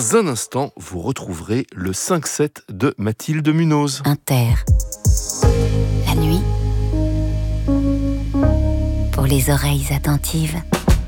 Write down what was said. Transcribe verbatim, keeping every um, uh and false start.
Dans un instant, vous retrouverez le cinq sept de Mathilde Munoz. Inter. La nuit, pour les oreilles attentives.